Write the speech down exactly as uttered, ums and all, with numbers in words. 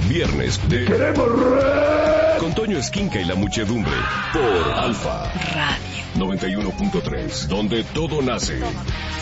viernes de ¡Queremos rap! Con Toño Esquinca y la muchedumbre por Alfa Radio noventa y uno punto tres, donde todo nace.